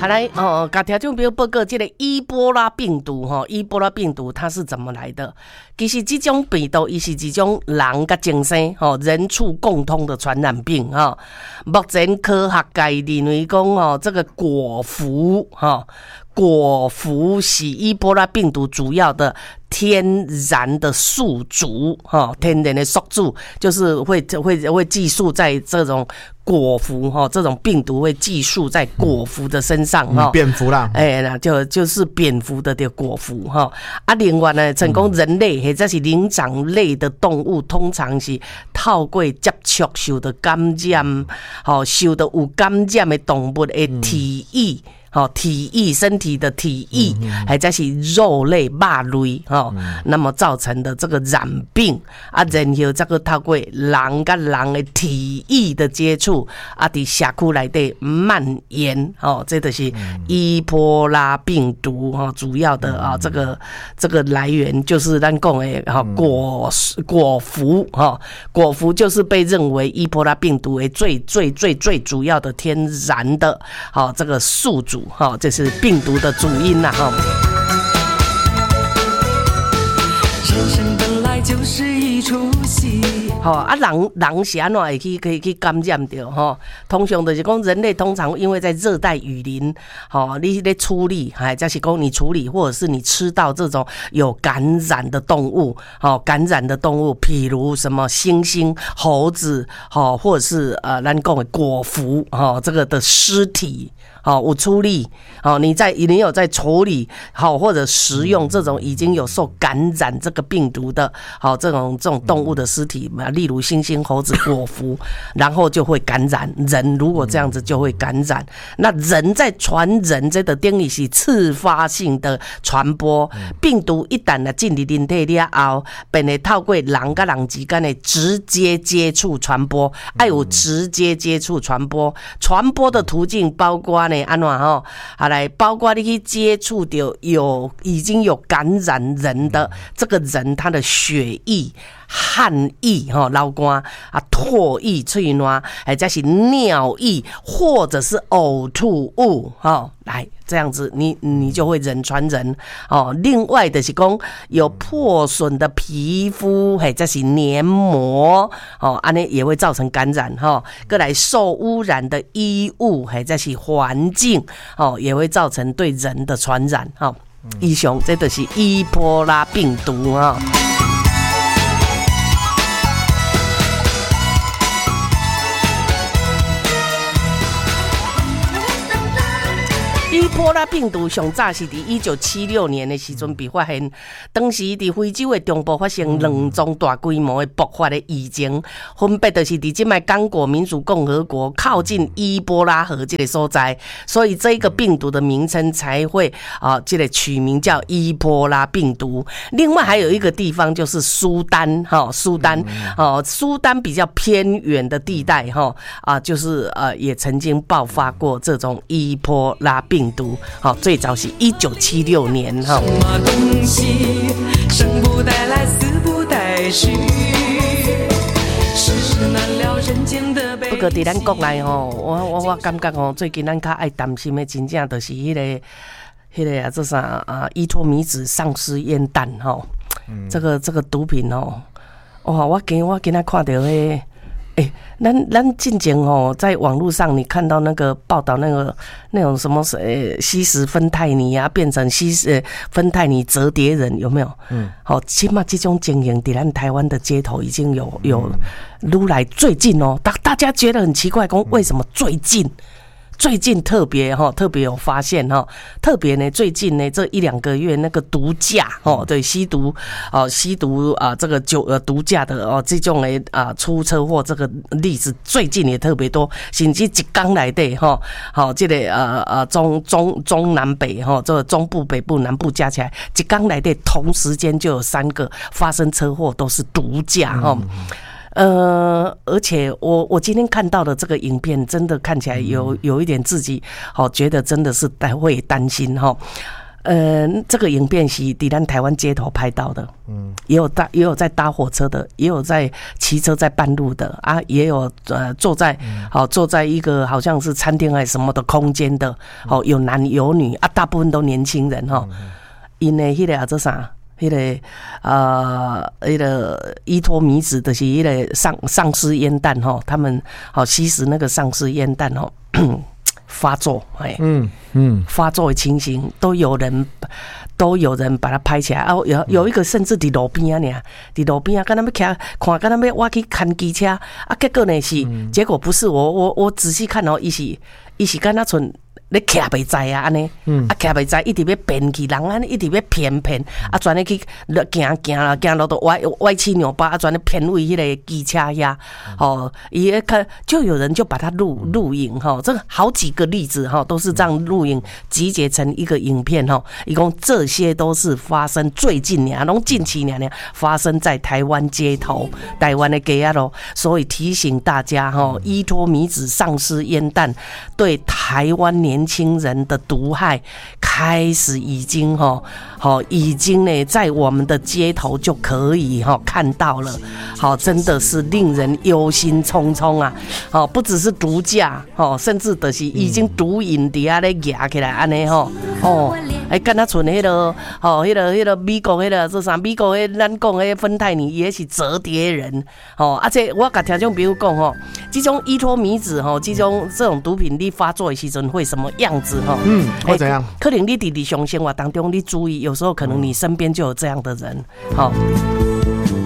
好来甲听众朋友报告这个伊波拉病毒伊波拉病毒它是怎么来的？其实这种病毒它是一种人甲精神人畜共通的传染病目前科学界认为讲这个果蝠是伊波拉病毒主要的天然的宿主天然的宿主就是会寄宿在这种果蝠这种病毒会寄宿在果蝠的身上蝙蝠啦， 就是蝙蝠的果蝠另外呢，成功人类或者是灵长类的动物，通常是透过接触受到感染受到有感染的动物的体液体液身体的体液，或者是肉类、肉类那么造成的这个染病然后这个透过人跟人的体液的接触在社区内底蔓延这就是伊波拉病毒主要的这个来源就是咱讲的果蝠果蝠就是被认为伊波拉病毒为最主要的天然的这个宿主这是病毒的主因啦人生本来就是一出戏人是安怎会去感染到通常就是讲人类通常因为在热带雨林你在处理就是讲你处理或者是你吃到这种有感染的动物譬如什么猩猩、猴子或者是咱讲的果蝠这个的尸体有处理你有在处理或者食用这种已经有受感染这个病毒的这种动物的尸体例如猩猩、猴子、果蝠然后就会感染人，如果这样子就会感染那人在传人这个等于是次发性的传播病毒一旦进入人体了后便会透过人跟人之间的直接接触传播有直接接触传播的途径包括包括你去接触到已经有感染人的这个人他的血液、汗液、流汗唾液、喙烂，或者是尿液，或者是呕吐物来这样子你就会人传人另外的是讲有破损的皮肤或者是黏膜安尼也会造成感染再来受污染的衣物或者是环境也会造成对人的传染以上这就是伊波拉病毒伊波拉病毒上早是伫1976年的时阵被发现，当时伫非洲的中部发生2宗大规模的爆发的疫情，分别就是伫即卖刚果民主共和国靠近伊波拉河这个所在，所以这个病毒的名称才会这个取名叫伊波拉病毒。另外还有一个地方就是苏丹苏丹比较偏远的地带就是也曾经爆发过这种伊波拉病毒最早是1976年什么东西生不带来死不带去世难了人间的悲喜。 不过在咱国内我感觉最近咱较爱担心的真正就是迄个这啥依托米脂丧尸烟弹这个毒品我今仔看到咱进前在网络上你看到那个报道那种什么吸食芬太尼变成芬太尼折叠人有没有？起码这种情形在咱台湾的街头已经有愈来最近大家觉得很奇怪，为什么最近特别有发现特别呢，最近呢这1-2个月那个毒驾对吸毒这个毒驾的这种的出车祸这个例子最近也特别多，甚至一天内底这个中南北这个中部北部南部加起来一天内底同时间就有3个发生车祸都是毒驾而且我今天看到的这个影片，真的看起来有一点自己觉得真的是会担心这个影片是在咱台湾街头拍到的，也有在搭火车的，也有在骑车在半路的啊，也有坐在一个好像是餐厅还是什么的空间的，有男有女啊，大部分都年轻人哈，因为迄个叫做啥？迄个依托米子的是迄个丧尸烟弹哈，他们吸食那个丧尸烟弹哈。发作，发作的情形都有人把它拍起来啊！有一个甚至伫路边啊，伫路边啊，跟他们看，跟他们我去看机车啊，结果呢是，结果不是我仔细看哦，伊是跟他存。你徛袂在啊，安尼，徛袂在，一直要骗去人，安尼一直要骗，啊，专咧去行路都歪七扭八，啊，专咧骗为迄个机车遐，伊看就有人就把它录影哈，这个好几个例子哈，都是这样录影集结成一个影片哈，一共这些都是发生最近年，拢近期年发生在台湾街头，台湾的街啊咯，所以提醒大家哈，依托米子丧尸烟弹对台湾年轻人的毒害开始已经呢在我们的街头就可以看到了，真的是令人忧心忡忡啊！不只是毒驾，甚至就是已经毒瘾底下咧压起来安尼敢若像迄个美国迄个做啥？美国咱讲迄芬太尼也是折叠人这我甲听众朋友讲这种依托米子这种毒品你发作的时阵会什么样子会怎样？ 可能你在日常生活当中你注意，有时候可能你身边就有这样的人